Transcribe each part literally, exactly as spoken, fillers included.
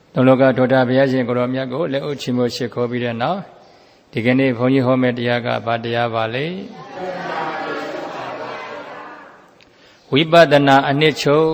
သုံးလောကဒေါတာဘုရားရှင်ကိုရောမြတ်ကိုလက်ဥချီမို့ရှိခိုးပြီးတဲ့နောက်ဒီကနေ့ဘုန်းကြီးဟောမယ့်တရားကဘာတရားပါလဲဝိပဿနာအနှစ်ချုပ်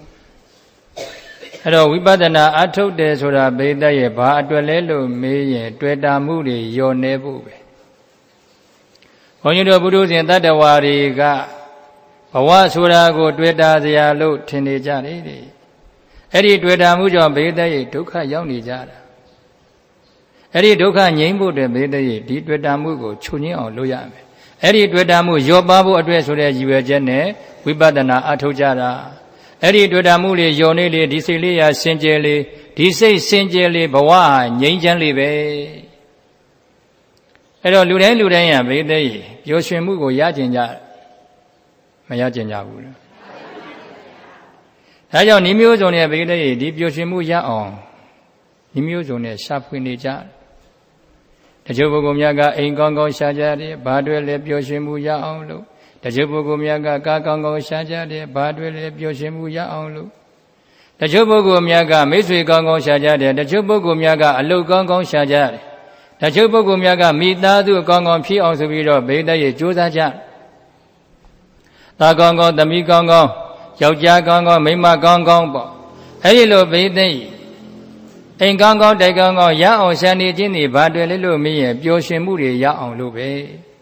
အဲ့တော့ဝိပဿနာအထုတ်တယ်ဆိုတာဘိသရဲ့ဘာအတွက်လဲလို့မေးရင်တွေ့တာမှုတွေညော်နေဖို့ပဲဘုန်းကြီးတို့ဘုဒ္ဓရှင်တတ္တဝါတွေကဘဝဆိုတာကိုတွေ့တာစရာလို့ထင်နေကြတယ်တဲ့အဲ့ဒီတွေ့တာမှုကြောင့်ဘိသရဲ့ဒုက္ခရောက်နေကြတာအဲ့ဒီဒုက္ခငြိမ်းဖို့အတွက်ဘိသရဲ့ဒီတွေ့တာမှုကိုချုပ်ငြင်းအောင်လုပ်ရမယ်အဲ့ဒီတွေ့တာမှုရောပါဖို့အတွက်ဆိုတဲ့ရည်ရွယ်ချက်နဲ့ဝိပဿနာအထုတ်ကြတာအဲ့ဒီတွေ့တာမှုလေးယုံနေလေဒီစိတ်လေးရစင်ကြယ်လေဒီစိတ်စင်ကြယ်လေဘဝငြိမ်းချမ်းလေပဲအဲ့တော့လူတိုင်းလူတိုင်းရဘိသရဲ့ပျော်ရွှင်မှုကိုရကျင်ကြမရကျင်ကြဘူးလားဒါကြောင့်ဤမျိုးစုံနဲ့ဘိသရဲ့ဒီပျော်ရွှင်မှုရအောင်ဤမျိုးစုံနဲ့ရှာဖွေနေကြတချို့ပုဂ္ဂိုလ်များကအိမ်ကောင်းကောင်းရှာကြတယ်ဘာတွေလဲပျော်ရွှင်မှုရအောင်လို့တချို့ပုဂ္ဂိုလ်များကကားကောင်းကောင်းရှာကြတယ်ဘာတွေလဲပျော်ရွှင်မှုရအောင်လို့တချို့ပုဂ္ဂိုလ်များကမိတ်ဆွေကောင်းကောင်းရှာကြတယ်တချို့ပုဂ္ဂိုလ်များကအလုပ်ကောင်းကောင်းရှာကြတယ်တချို့ပုဂ္ဂိုလ်များကမိသားစုကောင်းကောင်းဖြစ်အောင်ဆိုပြီးတော့ဘိသရဲ့ကြိုးစားကြသားကောင်းကောင်းသမီးကောင်းကောင်းယောက်ျားကောင်းကောင်းမိန်းမကောင်းကောင်းပေါ့အဲဒီလိုဘိသရဲ့အိမ်ကောင်းကောင်းတိုက်ကောင်းကောင်းရအောင်ရှာနေခြင်းတွေဘာတွေလဲလို့မင်းရဲ့ပျော်ရွှင်မှုတွေရအောင်လို့ပဲ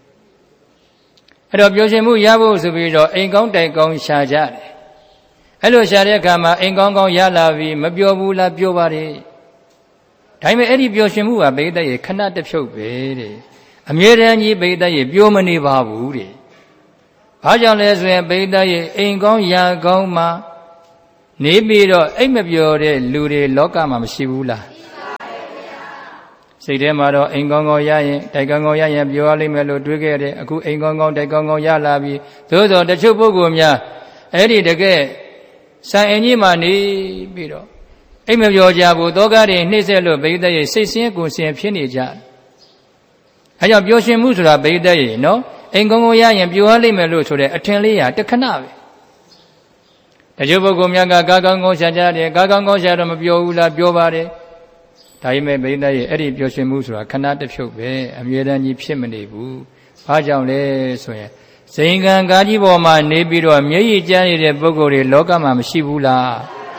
အဲ့တော့ပျော်ရွှင်မှုရဖို့ဆိုပြီးတော့အိမ်ကောင်းတိုက်ကောင်းရှာကြတယ်အဲ့လိုရှာတဲ့အခါမှာအိမ်ကောင်းကောင်းရလာပြီမပျော်ဘူးလားပျော်ပါတယ်ဒါပေမဲ့အဲ့ဒီပျော်ရွှင်မှုကဘိသရဲ့ခဏတစ်ဖြုတ်ပဲတဲ့အမြဲတမ်းကြီးဘိသရဲ့ပျော်မနေပါဘူးတဲ့ဘာကြောင့်လဲဆိုရင်ဘိသရဲ့အိမ်ကောင်းရာကောင်းမှာနေပြီးတော့အိမ်မပျော်တဲ့လူတွေလောကမှာမရှိဘူးလားစိတ်ထဲမှာတော့အိမ်ကောင်းကောင်းရရင်တိုက်ကောင်းကောင်းရရင်ပျော်ရလိမ့်မယ်လို့တွေးခဲ့တယ်အခုအိမ်ကောင်းကောင်းတိုက်ကောင်းကောင်းရလာပြီသို့သောတချို့ပုဂ္ဂိုလ်များအဲ့ဒီတကယ်စံအင်ကြီးမှနေပြီးတော့အိမ်မပျော်ကြဘူးတောကားတွေနှိမ့်ဆက်လို့ဘိသရဲ့စိတ်ဆင်းကိုယ်ဆင်းဖြစ်နေကြအဲကြောင့်ပျော်ရွှင်မှုဆိုတာဘိသရဲ့နော်အိမ်ကောင်းကောင်းရရင်ပျော်ရလိမ့်မယ်လို့ဆိုတဲ့အထင်လေးဟာတခဏပဲတချို့ပုဂ္ဂိုလ်များကကားကောင်းကောင်းရှာကြတယ်ကားကောင်းကောင်းရှာတော့မပျော်ဘူးလားပျော်ပါတယ်ဒါပေမဲ့ဘိသရဲ့အဲ့ဒီပျော်ရွှင်မှုဆိုတာခဏတစ်ဖြုတ်ပဲအမြဲတမ်းကြီးဖြစ်မနေဘူးဘာကြောင့်လဲဆိုရင်ဇိမ်ခံကားကြီးပေါ်မှာနေပြီးတော့မျက်ရည်ကျနေတဲ့ပုဂ္ဂိုလ်တွေလောကမှာမရှိဘူးလား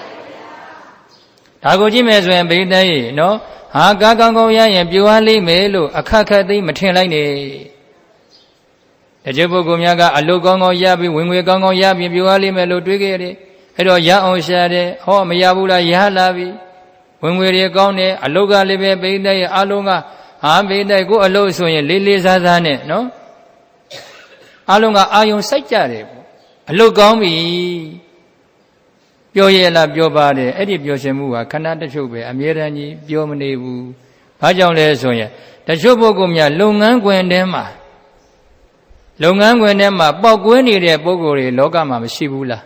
ဒါကိုကြည့်မယ်ဆိုရင်ဘိသရဲ့နော်ဟာကားကောင်းကောင်းရရင်ပျော်ရလိမ့်မယ်လို့အခက်ခက်သိမထင်လိုက်နဲ့တချို့ပုဂ္ဂိုလ်များကအလုပ်ကောင်းကောင်းရပြီးဝင်ငွေကောင်းကောင်းရပြီးပျော်ရလိမ့်မယ်လို့တွေးခဲ့တယ်အဲ့တော့ရအောင်ရှာတယ်ဟောမရဘူးလားရလာပြီဝင်ငွေတွေကောင်းတယ်အလုတ်ကလည်းပဲဘိသရဲ့အလုံးကဟာဘိသကိုအလုတ်ဆိုရင်လေးလေးစားစားနဲ့နော်အလုံးကအာယုံစိုက်ကြတယ်ပေါ့အလုတ်ကောင်းပြီပြောရလားပြောပါတယ်အဲ့ဒီပြောရှင်မှုကခဏတစ်ဖြုတ်ပဲအမြဲတမ်းကြီးပြောမနေဘူးဘာကြောင့်လဲဆိုရင်တချို့ပုဂ္ဂိုလ်များလုပ်ငန်းခွင်ထဲမှာလုပ်ငန်းခွင်ထဲမှာပေါက်ကွင်းနေတဲ့ပုဂ္ဂိုလ်တွေလောကမှာမရှိဘူးလား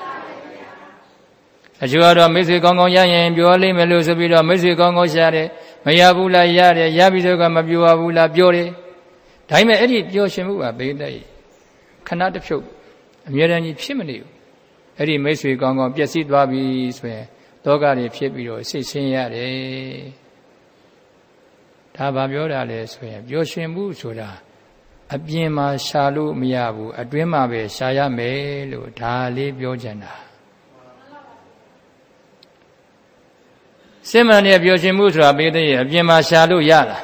အချို့ကတော့မိတ်ဆွေကောင်းကောင်းရရင်ပြောလိမ့်မယ်လို့ဆိုပြီးတော့မိတ်ဆွေကောင်းကောင်းရှာတယ်မရဘူးလားရတယ်ရပြီဆိုကမပြောဘူးလားပြောတယ်ဒါပေမဲ့အဲ့ဒီပြောရှင်မှုကဘိသရဲ့ခဏတစ်ဖြုတ်အမြဲတမ်းကြီးဖြစ်မနေဘူးအဲ့ဒီမိတ်ဆွေကောင်းကောင်းပျက်စီးသွားပြီဆိုရင်တောကတွေဖြစ်ပြီးတော့စိတ်ဆင်းရတယ်ဒါဘာပြောတာလဲဆိုရင်ပြောရှင်မှုဆိုတာအပြင်မှာရှာလို့မရဘူးအတွင်းမှာပဲရှာရမယ်လို့ဒါလေးပြောချင်တာစစ်မှန်တဲ့ပျော်ရွှင်မှုဆိုတာဘိသရဲ့အပြင်မှာရှာလို့ရလား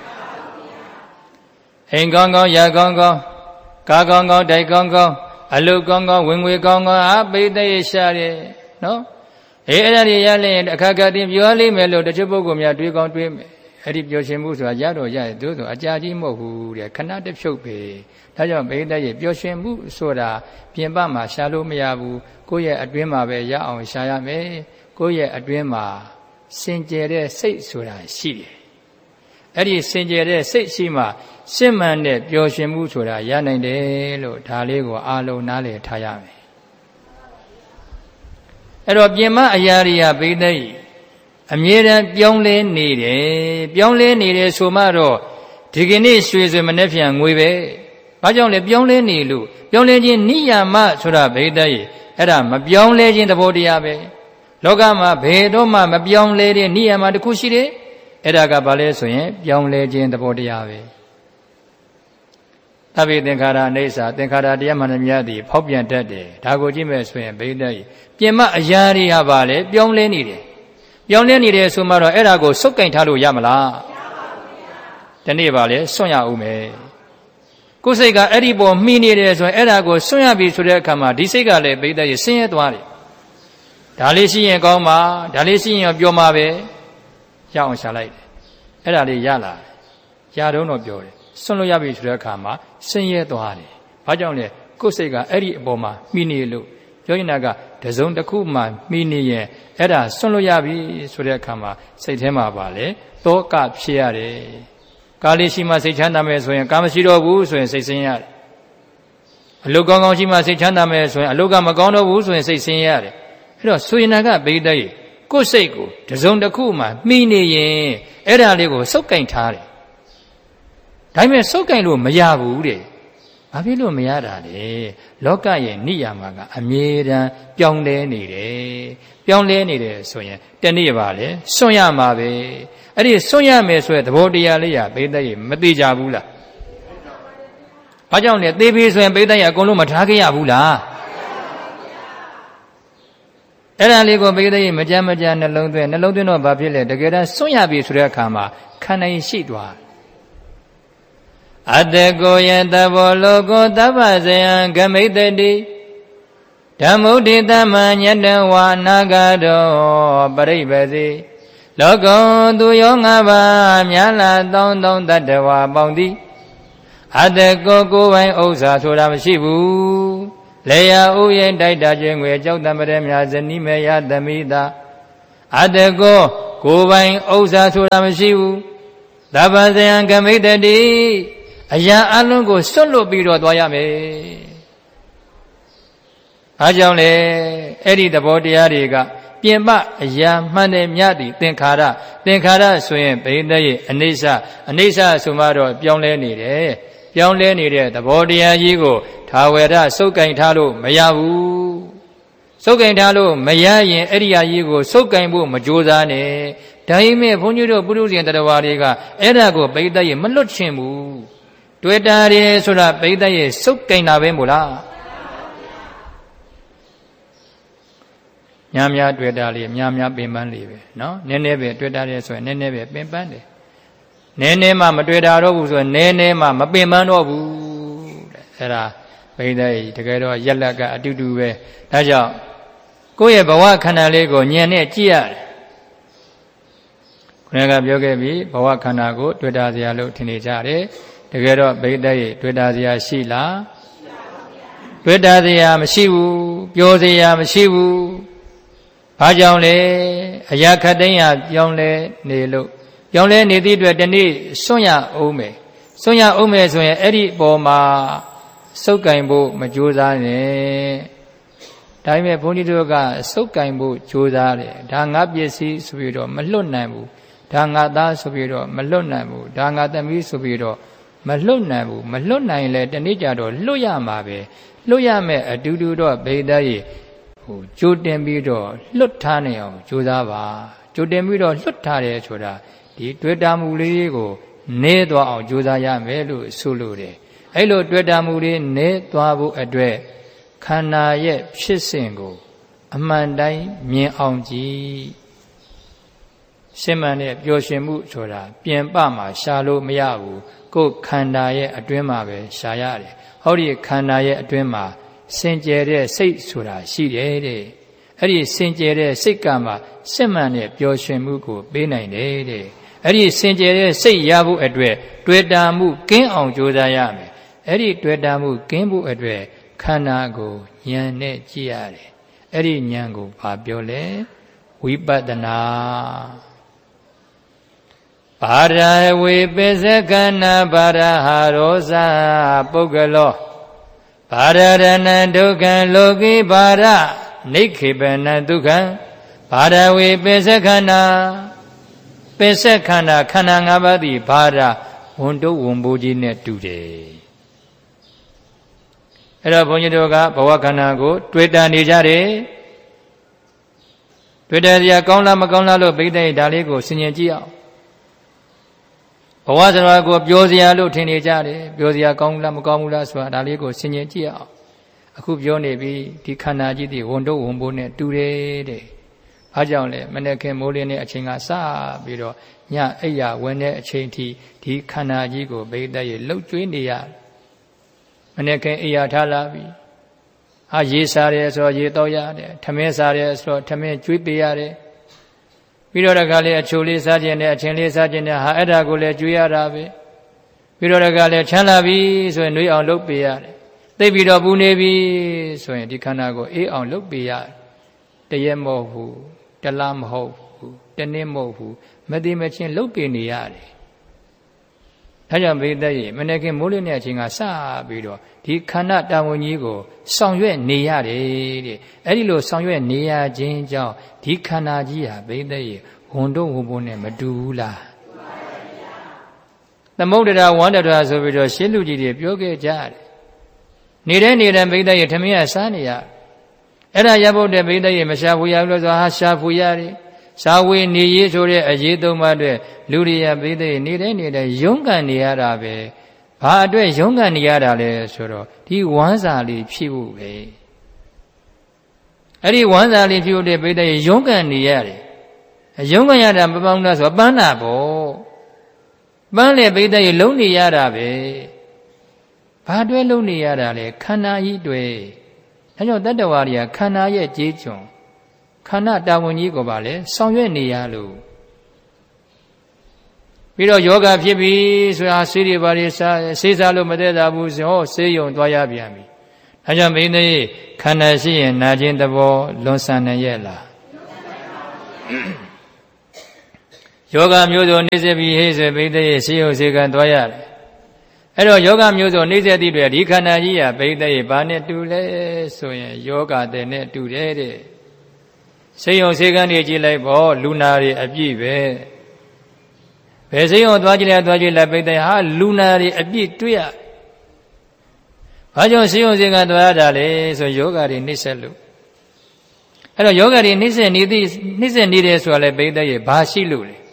အိမ်ကောင်းကောင်းရာကောင်းကောင်းကားကောင်းကောင်းတိုက်ကောင်းကောင်းအလုပ်ကောင်းကောင်းဝင်ငွေကောင်းကောင်းဟာဘိသရဲ့ရှာတယ်နော်အေးအဲ့ဒါတွေရလျင်အခါခါတင်ပြောလိမ့်မယ်လို့တချို့ပုဂ္ဂိုလ်များတွေးကောင်းတွေးမယ်အဲ့ဒီပျော်ရွှင်မှုဆိုတာရတော့ရတယ်သို့ဆိုအကြာကြီးမဟုတ်ဘူးတဲ့ခဏတစ်ဖြုတ်ပဲဒါကြောင့်ဘိသရဲ့ပျော်ရွှင်မှုဆိုတာပြင်ပမှာရှာလို့မရဘူးကိုယ့်ရဲ့အတွင်းမှာပဲရအောင်ရှာရမယ်ကိုယ့်ရဲ့အတွင်းမှာစင်ကြယ်တဲ့စိတ်ဆိုတာရှိတယ်အဲ့ဒီစင်ကြယ်တဲ့စိတ်ရှိမှစစ်မှန်တဲ့ပျော်ရွှင်မှုဆိုတာရနိုင်တယ်လို့ဒါလေးကိုအားလုံးနားလည်ထားရမယ်အဲ့တော့ပြင်မအရာတွေဟာဘိသရဲ့အမြဲတမ်းပြောင်းလဲနေတယ်ပြောင်းလဲနေတယ်ဆိုမှတော့ဒီကနေ့ရွှေဆိုမနေ့ဖြန်ငွေပဲဘာကြောင့်လဲပြောင်းလဲနေလို့ပြောင်းလဲခြင်းနိယာမဆိုတာဘိသရဲ့အဲ့ဒါမပြောင်းလဲခြင်းသဘောတရားပဲလောကမှာဘယ်တော့မှမပြောင်းလဲတဲ့နိယာမတစ်ခုရှိတယ်အဲ့ဒါကဘာလဲဆိုရင်ပြောင်းလဲခြင်းသဘောတရားပဲသဗ္ဗေသင်္ခါရအိဋ္ဌာသင်္ခါရတရားမှန်သမျှသည်ဖောက်ပြန်တတ်တယ်ဒါကိုကြည့်မဲ့ဆိုရင်ဘိဓာကြီးပြင်မအရာတွေဟာပါလေပြောင်းလဲနေတယ်ပြောင်းလဲနေတယ်ဆိုမှတော့အဲ့ဒါကိုစုပ်ကင်ထားလို့ရမလားမရပါဘူးဗျာဒီနေ့ပါလေစွန့်ရအောင်မယ်ကိုယ်စိတ်ကအဲ့ဒီပေါ်မှီနေတယ်ဆိုရင်အဲ့ဒါကိုစွန့်ရပြီဆိုတဲ့အခါမှာဒီစိတ်ကလည်းဘိဓာကြီးဆင်းရဲသွားတယ်ဒါလေးရှိရင်ကောင်းပါဒါလေးရှိရင်ပြောမှာပဲရအောင်ရှာလိုက်တယ်အဲ့ဒါလေးရလာတယ်ရတော့တော့ပြောတယ်စွန့်လို့ရပြီဆိုတဲ့အခါမှာဆင်းရဲသွားတယ်ဘာကြောင့်လဲကိုယ်စိတ်ကအဲ့ဒီအပေါ်မှာမှီနေလို့ပြောရင်ကတစုံတစ်ခုမှမှီနေရင်အဲ့ဒါစွန့်လို့ရပြီဆိုတဲ့အခါမှာစိတ်ထဲမှာပါလေတောကဖြစ်ရတယ်ကာလေးရှိမှစိတ်ချမ်းသာမယ်ဆိုရင်ကာမရှိတော့ဘူးဆိုရင်စိတ်ဆင်းရတယ်အလုတ်ကောင်းကောင်းရှိမှစိတ်ချမ်းသာမယ်ဆိုရင်အလုတ်ကမကောင်းတော့ဘူးဆိုရင်စိတ်ဆင်းရတယ်အဲ့တော့ဆိုရင်ကဘိဓာကြီးကိုယ်စိတ်ကိုတစုံတစ်ခုမှမှီနေရင်အဲ့ဒါလေးကိုစုပ်ကင်ထားတယ်ဒါပေမဲ့စုပ်ကင်လို့မရဘူးတဲ့ဘာဖြစ်လို့မရတာလဲလောကရဲ့နိယာမကအမြဲတမ်းပြောင်းလဲနေတယ်ပြောင်းလဲနေတယ်ဆိုရင်တနေ့ပါလေစွန့်ရမှာပဲအဲ့ဒီစွန့်ရမယ်ဆိုတဲ့သဘောတရားလေးရဘိဓာကြီးမသိကြဘူးလားဘာကြောင့်လဲသေပြီဆိုရင်ဘိဓာကြီးအကုန်လုံးမထားခဲ့ရဘူးလားအဲ့ဒါလေးကိုဘိဓာကြီးမကြမ်းမကြမ်းနှလုံးသွင်းနှလုံးသွင်းတော့ဘာဖြစ်လဲတကယ်တမ်းစွန့်ရပြီဆိုတဲ့အခါမှာခန္ဓာရင်ရှိသွားအတ္တကိုယတဘောလောကောတပ္ပဇယံဂမိတတိဓမ္မုဒိတမညတဝါနာဂတောပရိပစီလောကောသူယောငါးပါးမြာလာတောင်းတောင်းတတ္တဝါပေါင်းသည်အတ္တကိုကိုယ်ပိုင်ဥစ္စာဆိုတာမရှိဘူးလေယာဥယျတိုက်တာကျွေးငွေကြောက်တံပရဲမြာဇနီးမေယသမိတာအတ္တကိုကိုယ်ပိုင်ဥစ္စာဆိုတာမရှိဘူးတပ္ပဇယံဂမိတတိအရာအလုံးကိုစွန့်လွတ်ပြီးတော့သွားရမယ်။အားကြောင့်လေအဲ့ဒီသဘောတရားတွေကပြင်ပအရာမှန်တယ်မြတ်သည်သင်္ခါရသင်္ခါရဆိုရင်ဘိဓာရဲ့အနိစ္စအနိစ္စဆိုမှတော့ပြောင်းလဲနေတယ်။ပြောင်းလဲနေတဲ့သဘောတရားကြီးကိုထာဝရစုပ်ကင်ထားလို့မရဘူး။စုပ်ကင်ထားလို့မရရင်အဲ့ဒီအရာကြီးကိုစုပ်ကင်ဖို့မကြိုးစားနဲ့။ဒါပေမဲ့ဘုန်းကြီးတို့ပုရုဇဉ်တရားတွေကအဲ့ဒါကိုဘိဓာရဲ့မလွတ်ချင်ဘူး။တွေ့တာတယ်ဆိုတာဘိဓာရဲ့စုပ်ကင်တာပဲမို့လားများများတွေ့တာလေးများများပင်ပန်းလေးပဲနော်နည်းနည်းပဲတွေ့တာတယ်ဆိုရင်နည်းနည်းပဲပင်ပန်းတယ်နည်းနည်းမှမတွေ့တာတော့ဘူးဆိုရင်နည်းနည်းမှမပင်ပန်းတော့ဘူးတဲ့အဲ့ဒါဘိဓာရဲ့တကယ်တော့ရက်လက်ကအတူတူပဲဒါကြောင့်ကိုယ့်ရဲ့ဘဝခန္ဓာလေးကိုဉာဏ်နဲ့ကြည့်ရတယ်ခုနကပြောခဲ့ပြီဘဝခန္ဓာကိုတွေ့တာစရာလို့ထင်နေကြတယ်တကယ်တော့ဘိဓာရဲ့တွေ့တာစရာရှိလားတွေ့တာစရာမရှိဘူးပြောစရာမရှိဘူးဘာကြောင့်လဲအရာခတ်သိမ်းရပြောင်းလဲနေလို့ပြောင်းလဲနေသည့်အတွက်ဒီနေ့စွန့်ရအောင်မယ်စွန့်ရအောင်မယ်ဆိုရင်အဲ့ဒီအပေါ်မှာစုပ်ကင်ဖို့မကြိုးစားနဲ့ဒါပေမဲ့ဘုန်းကြီးတို့ကစုပ်ကင်ဖို့ကြိုးစားတယ်ဒါငါပစ္စည်းဆိုပြီးတော့မလွတ်နိုင်ဘူးဒါငါသားဆိုပြီးတော့မလွတ်နိုင်ဘူးဒါငါသမီးဆိုပြီးတော့မလွတ်နိုင်ဘူးမလွတ်နိုင်လဲတနေ့ကြတော့လွတ်ရမှာပဲလွတ်ရမယ်အတူတူတော့ဘိဓာရဲ့ဟိုကြိုတင်ပြီးတော့လွတ်ထားနေအောင်ကြိုးစားပါကြိုတင်ပြီးတော့လွတ်ထားတယ်ဆိုတာဒီတွေ့တာမှုလေးကိုနေသွားအောင်ကြိုးစားရမယ်လို့ဆိုလိုတယ်အဲ့လိုတွေ့တာမှုလေးနေသွားဖို့အတွက်ခန္ဓာရဲ့ဖြစ်စဉ်ကိုအမှန်တိုင်းမြင်အောင်ကြည့်ရှင်းမှန်တဲ့ပျော်ရွှင်မှုဆိုတာပြင်ပမှာရှာလို့မရဘူးကိုယ်ခန္ဓာရဲ့အတွင်းမှာပဲရှာရတယ်ဟောဒီခန္ဓာရဲ့အတွင်းမှာစင်ကြယ်တဲ့စိတ်ဆိုတာရှိတယ်တဲ့အဲ့ဒီစင်ကြယ်တဲ့စိတ်ကမှစစ်မှန်တဲ့ပျော်ရွှင်မှုကိုပေးနိုင်တယ်တဲ့အဲ့ဒီစင်ကြယ်တဲ့စိတ်ရဖို့အတွက်တွေ့တာမှုကင်းအောင်ကြိုးစားရမယ်အဲ့ဒီတွေ့တာမှုကင်းဖို့အတွက်ခန္ဓာကိုဉာဏ်နဲ့ကြည့်ရတယ်အဲ့ဒီဉာဏ်ကိုဘာပြောလဲဝိပဿနာဘာရဝေပိစကနာဘာရဟာရောဇာပုဂ္ဂလောဘာရရဏဒုက္ခံလောကိဘာရနိခေပနဒုက္ခံဘာရဝေပိစကနာပိစခန္ဓာခန္ဓာ၅ပါးသည်ဘာရဝန်တုဝန်ပိုးကြီးနဲ့တူတယ်အဲ့တော့ဘုန်းကြီးတို့ကဘဝခန္ဓာကိုတွေ့တာနေကြတယ်တွေ့တယ်စရာကောင်းလားမကောင်းလားလို့ပိဋကဒါလေးကိုဆင်ញင်ကြည့်အောင်ဘဝဆိုတာကိုပြောစရာလို့ထင်နေကြတယ်ပြောစရာကောင်းလားမကောင်းဘူးလားဆိုတာဒါလေးကိုဆင်ញင်ကြည့်အောင်အခုပြောနေပြီဒီခန္ဓာကြီးဒီဝန်တော့ဝန်ဖို့နဲ့တူတယ်တဲ့အားကြောင့်လေမနေ့ခင်မိုးလင်းတဲ့အချိန်ကစပြီးတော့ညအိယာဝင်တဲ့အချိန်ထိဒီခန္ဓာကြီးကိုပိဋကရဲ့လှုပ်ကျွေးနေရမနေ့ခင်အိယာထားလာပြီဟာရေစားတယ်ဆိုတော့ရေတော့ရတယ်ထမင်းစားတယ်ဆိုတော့ထမင်းကျွေးပေးရတယ်ပြီးတော့တခါလေအချိုလေးစားခြင်းနဲ့အချင်းလေးစားခြင်းနဲ့ဟာအဲ့ဒါကိုလည်းကျွေးရတာပဲပြီးတော့တခါလေချမ်းလာပြီဆိုရင်နှွေးအောင်လုပ်ပေးရတယ်သိပြီးတော့ပူနေပြီဆိုရင်ဒီခန္ဓာကိုအေးအောင်လုပ်ပေးရတယ်တရက်မဟုတ်ဘူးတလားမဟုတ်ဘူးတနေ့မဟုတ်ဘူးမသိမချင်းလုပ်ပေးနေရတယ်ဒါကြောင့်ဘိသက်ရေမနေ့ကမိုးလင်းတဲ့အချိန်ကစပြီးတော့ဒီခန္ဓာတာဝန်ကြီးကိုဆောင်ရွက်နေရတယ်တဲ့အဲ့ဒီလိုဆောင်ရွက်နေရခြင်းကြောင့်ဒီခန္ဓာကြီးဟာဘိသက်ရေဝန်တော့ဝန်ဖို့နဲ့မတူဘူးလားသမုဒ္ဒရာဝန္တရာဆိုပြီးတော့ရှင်းလူကြီးတွေပြောခဲ့ကြတယ်နေတဲ့နေတဲ့ဘိသက်ရေထမင်းကစားနေရအဲ့ဒါရဖို့တဲ့ဘိသက်ရေမရှာဘူးရဘူးလို့ဆိုဟာရှာဘူးရတယ်စာဝေနေရေးဆိုတဲ့အရေးသုံးပါးအတွက်လူရိယဘိသက်ရေနေတဲ့နေတဲ့ရုန်းကန်နေရတာပဲဘာအတွက်ရုန်းကန်နေရတာလဲဆိုတော့ဒီဝမ်းစာလေးဖြည့်ဖို့ပဲအဲ့ဒီဝမ်းစာလေးဖြည့်ဖို့တဲ့ဘိသက်ရေရုန်းကန်နေရတယ်ရုန်းကန်ရတာမပေါင်းလားဆိုတော့ပန်းတာပေါ့ပန်းလေဘိသက်ရေလုံးနေရတာပဲဘာအတွက်လုံးနေရတာလဲခန္ဓာကြီးတွေအဲကြောင့်တတ္တဝါတွေကခန္ဓာရဲ့ကြေးကျွန်ခန္ဓာတာဝန်ကြီးကိုပါလေဆောင်ရွက်နေရလို့ပြီးတော့ယောဂဖြစ်ပြီဆိုတာဆေးတွေပါလေစားဆေးစားလို့မတည့်တာဘူးဆိုဟောဆေးရုံသွားရပြန်ပြီအဲကြောင့်မင်းသေးခန္ဓာရှိရင်နာခြင်းသဘောလွန်ဆန်နိုင်ရဲ့လားယောဂမျိုးစုံနေစေပြီဟေးဆိုမင်းသေးဆေးရုံဆေးကံသွားရတယ်အဲ့တော့ယောဂမျိုးစုံနေစေသည့်တွေဒီခန္ဓာကြီးဟာဘိသိက်ဘာနဲ့တူလဲဆိုရင်ယောဂတဲ့နဲ့တူတယ်တဲ့ဆေးရုံဆေးကန်းတွေကြည့်လိုက်ပေါ့လူနာတွေအပြည့်ပဲဘယ်ဆေးရုံသွားကြည့်လဲသွားကြည့်လဲဘိသိက်ဟာလူနာတွေအပြည့်တွေ့ရဘာကြောင့်ဆေးရုံဆေးကန်းသွားရတာလဲဆိုယောဂတွေနှိမ့်ဆက်လို့အဲ့တော့ယောဂတွေနှိမ့်ဆက်နေသည့်နှိမ့်ဆက်နေတယ်ဆိုတာလဲဘိသိက်ရဲ့ဘာရှိလို့လဲ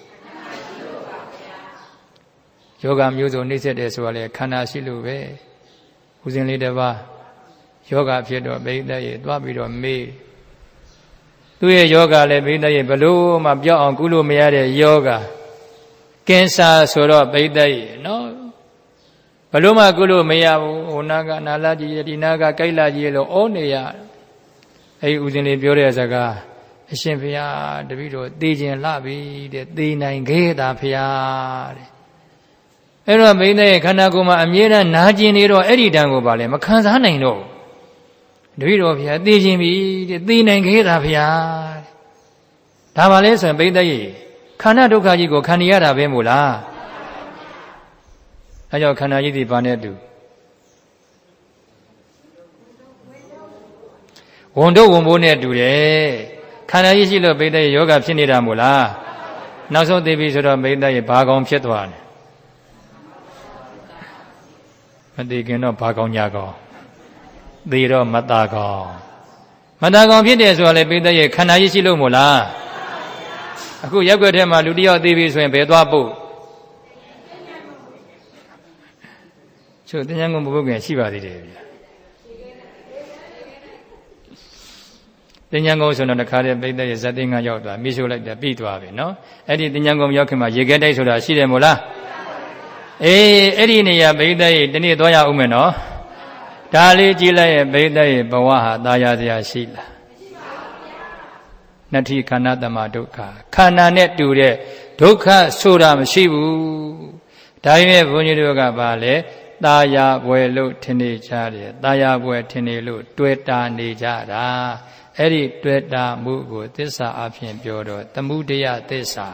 ယောဂမျိုးစုံနှိမ့်ဆက်တယ်ဆိုတာလေခန္ဓာရှိလို့ပဲဦးဇင်းလေးတစ်ပါးယောဂဖြစ်တော့ဘိသက်ရေသွားပြီးတော့မေးသူ့ရဲ့ယောဂလည်းဘိသက်ရေဘလို့မှပြောင်းအောင်ကုလို့မရတဲ့ယောဂကင်ဆာဆိုတော့ဘိသက်ရေနော်ဘလို့မှကုလို့မရဘူးဟိုနာကနာလာကြီးဒီနာကကြိုက်လာကြီးလို့ဩနေရအဲ့ဒီဦးဇင်းလေးပြောတဲ့စကားအရှင်ဘုရားတပည့်တော်သေခြင်းလှပြီတဲ့သေနိုင်ခဲ့တာဘုရားတဲ့အဲ့တော့ဘိသက်ရဲ့ခန္ဓာကိုယ်မှာအမြဲတမ်းနာကျင်နေတော့အဲ့ဒီတန်ကိုပါလေမခံစားနိုင်တော့တပည့်တော်ဘုရားသိခြင်းပြီတဲ့သိနိုင်ခဲ့တာဘုရားဒါပါလဲဆိုရင်ဘိသက်ရဲ့ခန္ဓာဒုက္ခကြီးကိုခံရတာပဲမို့လားအဲကြောင့်ခန္ဓာကြီးဒီဘာနဲ့တူဝန်တို့ဝန်ဘိုးနဲ့တူတယ်ခန္ဓာကြီးရှိလို့ဘိသက်ရဲ့ယောဂဖြစ်နေတာမို့လားနောက်ဆုံးသိပြီဆိုတော့ဘိသက်ရဲ့ဘာကောင်ဖြစ်သွားတယ်မသိခင်တော့ဘာကောင်းညာကောင်းသေတော့မตาကောင်းမตาကောင်းဖြစ်တယ်ဆိုတာလေပိသက်ရဲ့ခန္ဓာကြီးရှိလို့မို့လားအခုရက်ွက်ထဲမှာလူတယောက်သေပြီဆိုရင်ဘယ်သွားပို့ချို့တင်ညာကုန်မပုတ်ခင်ရှိပါသေးတယ်ဗျာတင်ညာကုန်ဆိုတော့တခါတည်းပိသက်ရဲ့ဇတ်သိန်းကရောက်သွားမိရှို့လိုက်တယ်ပြီးသွားပြီနော်အဲ့ဒီတင်ညာကုန်ရောက်ခင်မှာရေခဲတိုက်ဆိုတာရှိတယ်မို့လားအေးအဲ့ဒီနေရာဘိသက်ရေဒီနေ့သွားရအောင်မယ်နော်ဒါလေးကြည့်လိုက်ရဲ့ဘိသက်ရေဘဝဟာသာယာစရာရှိလားမရှိပါဘူးဗျာနတ္ထိခန္ဓာတမဒုက္ခခန္ဓာနဲ့တူတဲ့ဒုက္ခဆိုတာမရှိဘူးဒါပေမဲ့ဘုန်းကြီးတို့ကပါလေသာယာဘွယ်လို့ထင်နေကြတယ်သာယာဘွယ်ထင်နေလို့တွေ့တာနေကြတာအဲ့ဒီတွေ့တာမှုကိုသစ္စာအဖြစ်ပြောတော့သမုဒယသစ္စာ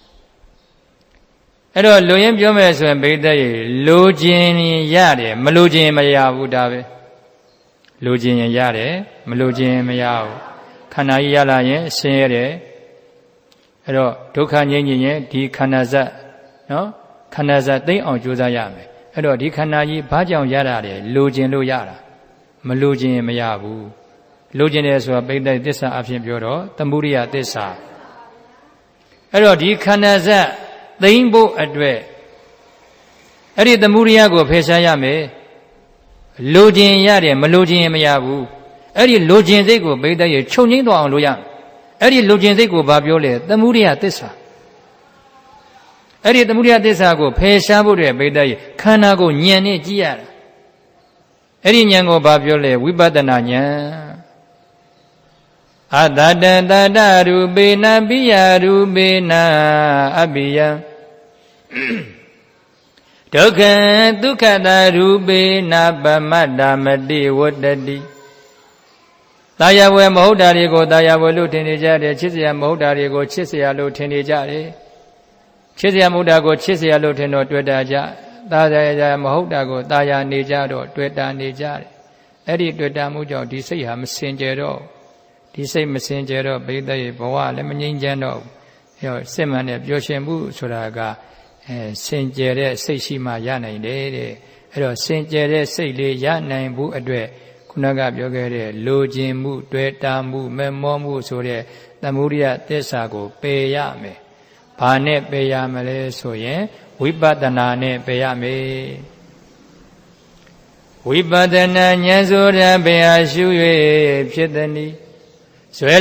အဲ့တော့လူရင်းပြောမယ်ဆိုရင်ဘိသက်ရေလိုခြင်းရတယ်မလိုခြင်းမရဘူးဒါပဲလိုခြင်းရင်ရတယ်မလိုခြင်းမရဘူးခန္ဓာကြီးရလာရင်ဆင်းရဲတယ်အဲ့တော့ဒုက္ခငြိမ်းခြင်းရင်ဒီခန္ဓာဇတ်နော်ခန္ဓာဇတ်သိမ့်အောင်ကြိုးစားရမယ်အဲ့တော့ဒီခန္ဓာကြီးဘာကြောင့်ရတာလဲလိုခြင်းလို့ရတာမလိုခြင်းမရဘူးလိုချင်တယ်ဆိုတာပိဋကသစ္စာအဖြစ်ပြောတော့သမုဒိယသစ္စာအဲ့တော့ဒီခန္ဓာဇတ်သိမ့်ဖို့အတွက်အဲ့ဒီသမုဒိယကိုဖယ်ရှားရမယ်လိုချင်ရတယ်မလိုချင်ရင်မရဘူးအဲ့ဒီလိုချင်စိတ်ကိုပိဋကရဲ့ချုပ်ငိမ့်သွားအောင်လုပ်ရမယ်အဲ့ဒီလိုချင်စိတ်ကိုဘာပြောလဲသမုဒိယသစ္စာအဲ့ဒီသမုဒိယသစ္စာကိုဖယ်ရှားဖို့အတွက်ပိဋကရဲ့ခန္ဓာကိုဉာဏ်နဲ့ကြည့်ရတာအဲ့ဒီဉာဏ်ကိုဘာပြောလဲဝိပဿနာဉာဏ်အတတံတတရူပေနပိယရူပေနအပိယဒုက္ခဒုက္ခတာရူပေနပမတ္တမတိဝတ္တတိတာယာဝယ်မဟုတ်တာတွေကိုတာယာဝယ်လို့ထင်နေကြတယ်ချစ်စရာမဟုတ်တာတွေကိုချစ်စရာလို့ထင်နေကြတယ်ချစ်စရာမဟုတ်တာကိုချစ်စရာလို့ထင်တော့တွေ့တာကြတာယာမဟုတ်တာကိုတာယာနေကြတော့တွေ့တာနေကြတယ်အဲ့ဒီတွေ့တာမှုကြောင့်ဒီစိတ်ဟာမစင်ကြယ်တော့ဒီစိတ်မစင်ကြယ်တော့ဘိသိက်ရဲ့ဘဝလည်းမငြိမ်းချမ်းတော့အဲစစ်မှန်တဲ့ပျော်ရွှင်မှုဆိုတာကအဲစင်ကြယ်တဲ့စိတ်ရှိမှရနိုင်တယ်တဲ့အဲ့တော့စင်ကြယ်တဲ့စိတ်လေးရနိုင်ဖို့အတွက်ခုနကပြောခဲ့တဲ့လိုချင်မှုတွေ့တာမှုမမောမှုဆိုတဲ့သမုဒိယသစ္စာကိုပယ်ရမယ်။ဘာနဲ့ပယ်ရမလဲဆိုရင်ဝိပဿနာနဲ့ပယ်ရမယ်။ဝိပဿနာဉာဏ်ဆိုတာဘယ်ဟာရှု၍ဖြစ်သနည်းဇွဲ